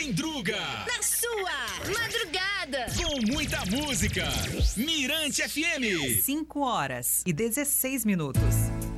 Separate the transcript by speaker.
Speaker 1: Madruga.
Speaker 2: Na sua madrugada.
Speaker 1: Com muita música. Mirante FM.
Speaker 3: 5 horas e 16 minutos.